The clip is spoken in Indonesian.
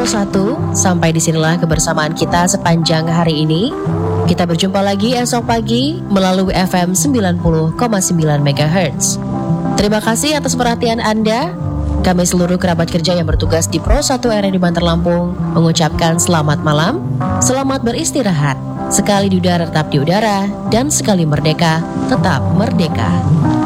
91. Sampai disinilah kebersamaan kita sepanjang hari ini. Kita berjumpa lagi esok pagi melalui FM 90,9 MHz. Terima kasih atas perhatian Anda. Kami seluruh kerabat kerja yang bertugas di Pro 1 RRI Bantar Lampung mengucapkan selamat malam, selamat beristirahat. Sekali di udara tetap di udara, dan sekali merdeka tetap merdeka.